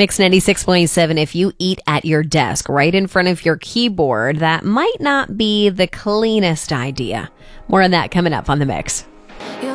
Mix 96.7. If you eat at your desk right in front of your keyboard, that might not be the cleanest idea. More on that coming up on The Mix.